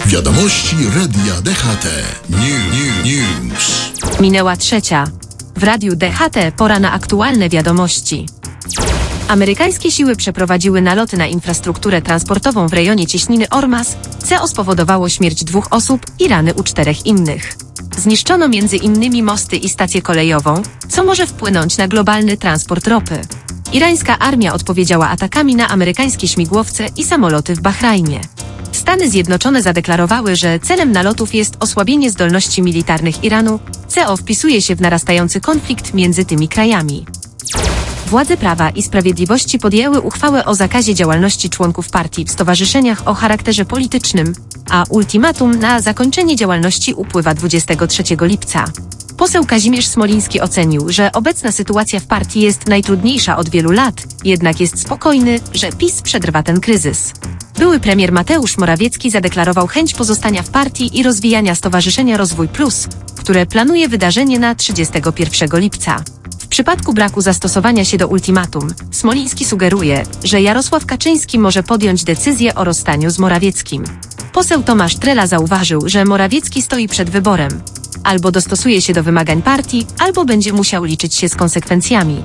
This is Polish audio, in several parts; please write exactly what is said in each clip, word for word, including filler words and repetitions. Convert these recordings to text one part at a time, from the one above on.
Wiadomości Radia D H T. New, new, news. Minęła trzecia. W Radiu D H T pora na aktualne wiadomości. Amerykańskie siły przeprowadziły naloty na infrastrukturę transportową w rejonie cieśniny Ormas, co spowodowało śmierć dwóch osób i rany u czterech innych. Zniszczono między innymi mosty i stację kolejową, co może wpłynąć na globalny transport ropy. Irańska armia odpowiedziała atakami na amerykańskie śmigłowce i samoloty w Bahrajnie. Stany Zjednoczone zadeklarowały, że celem nalotów jest osłabienie zdolności militarnych Iranu, co wpisuje się w narastający konflikt między tymi krajami. Władze Prawa i Sprawiedliwości podjęły uchwałę o zakazie działalności członków partii w stowarzyszeniach o charakterze politycznym, a ultimatum na zakończenie działalności upływa dwudziestego trzeciego lipca. Poseł Kazimierz Smoliński ocenił, że obecna sytuacja w partii jest najtrudniejsza od wielu lat, jednak jest spokojny, że PiS przetrwa ten kryzys. Były premier Mateusz Morawiecki zadeklarował chęć pozostania w partii i rozwijania Stowarzyszenia Rozwój Plus, które planuje wydarzenie na trzydziestego pierwszego lipca. W przypadku braku zastosowania się do ultimatum, Smoliński sugeruje, że Jarosław Kaczyński może podjąć decyzję o rozstaniu z Morawieckim. Poseł Tomasz Trela zauważył, że Morawiecki stoi przed wyborem. Albo dostosuje się do wymagań partii, albo będzie musiał liczyć się z konsekwencjami.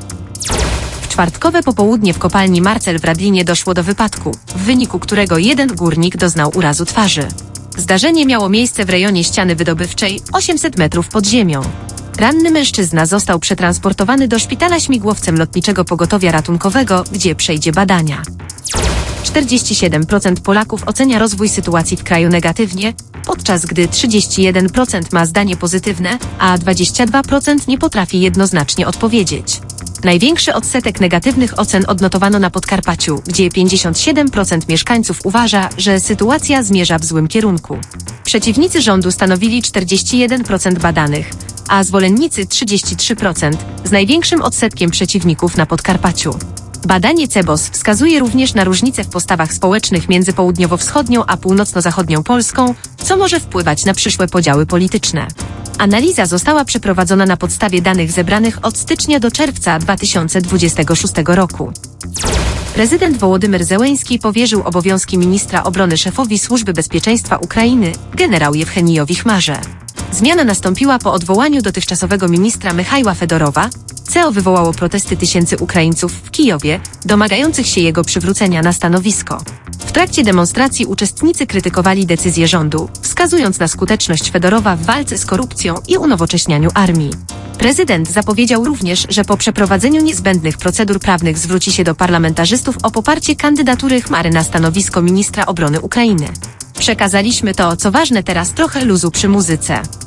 W czwartkowe popołudnie w kopalni Marcel w Radlinie doszło do wypadku, w wyniku którego jeden górnik doznał urazu twarzy. Zdarzenie miało miejsce w rejonie ściany wydobywczej, osiemset metrów pod ziemią. Ranny mężczyzna został przetransportowany do szpitala śmigłowcem Lotniczego Pogotowia Ratunkowego, gdzie przejdzie badania. czterdzieści siedem procent Polaków ocenia rozwój sytuacji w kraju negatywnie, podczas gdy trzydzieści jeden procent ma zdanie pozytywne, a dwadzieścia dwa procent nie potrafi jednoznacznie odpowiedzieć. Największy odsetek negatywnych ocen odnotowano na Podkarpaciu, gdzie pięćdziesiąt siedem procent mieszkańców uważa, że sytuacja zmierza w złym kierunku. Przeciwnicy rządu stanowili czterdzieści jeden procent badanych, a zwolennicy trzydzieści trzy procent, z największym odsetkiem przeciwników na Podkarpaciu. Badanie Cebos wskazuje również na różnice w postawach społecznych między południowo-wschodnią a północno-zachodnią Polską, co może wpływać na przyszłe podziały polityczne. Analiza została przeprowadzona na podstawie danych zebranych od stycznia do czerwca dwa tysiące dwudziestego szóstego roku. Prezydent Wołodymyr Zełenski powierzył obowiązki ministra obrony szefowi Służby Bezpieczeństwa Ukrainy, generał Jewchenijowi Chmarze. Zmiana nastąpiła po odwołaniu dotychczasowego ministra Michajła Fedorowa, co wywołało protesty tysięcy Ukraińców w Kijowie, domagających się jego przywrócenia na stanowisko. W trakcie demonstracji uczestnicy krytykowali decyzję rządu, wskazując na skuteczność Fedorowa w walce z korupcją i unowocześnianiu armii. Prezydent zapowiedział również, że po przeprowadzeniu niezbędnych procedur prawnych zwróci się do parlamentarzystów o poparcie kandydatury Chmary na stanowisko ministra obrony Ukrainy. Przekazaliśmy to, co ważne, teraz trochę luzu przy muzyce.